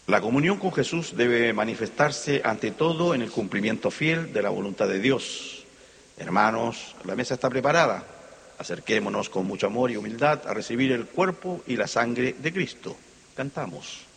La comunión con Jesús debe manifestarse ante todo en el cumplimiento fiel de la voluntad de Dios. Hermanos, la mesa está preparada. Acerquémonos con mucho amor y humildad a recibir el cuerpo y la sangre de Cristo. Cantamos.